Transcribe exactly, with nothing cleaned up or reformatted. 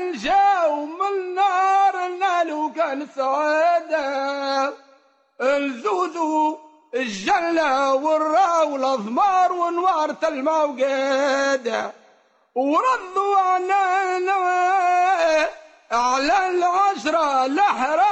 الجو من النار نالو كان سعادة الزوزو الجلة والراء والأضمار وانوار الموقدة وردوا عننا على العشرة الأحرار